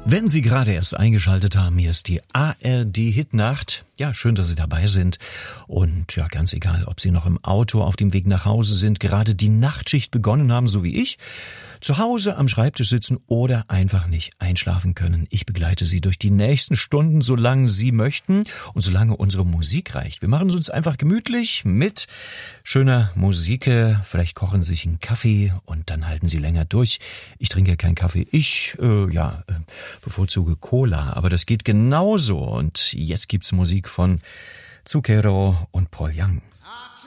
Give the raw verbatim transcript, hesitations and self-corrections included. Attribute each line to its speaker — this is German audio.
Speaker 1: Wenn Sie gerade erst eingeschaltet haben, hier ist die A R D-Hitnacht. Ja, schön, dass Sie dabei sind. Und ja, ganz egal, ob Sie noch im Auto auf dem Weg nach Hause sind, gerade die Nachtschicht begonnen haben, so wie ich, zu Hause am Schreibtisch sitzen oder einfach nicht einschlafen können. Ich begleite Sie durch die nächsten Stunden, solange Sie möchten und solange unsere Musik reicht. Wir machen es uns einfach gemütlich mit schöner Musik. Vielleicht kochen Sie sich einen Kaffee und dann halten Sie länger durch. Ich trinke keinen Kaffee. Ich, äh, ja, äh, bevorzuge Cola, aber das geht genauso. Und jetzt gibt's Musik von Zucchero und Paul Young.